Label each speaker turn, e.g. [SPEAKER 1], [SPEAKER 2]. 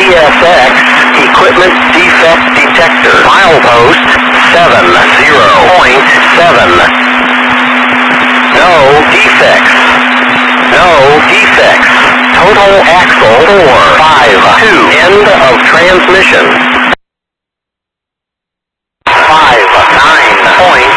[SPEAKER 1] CSX equipment defect detector. Milepost 70.7. No defects. No defects. Total axle 452. End of transmission. 59.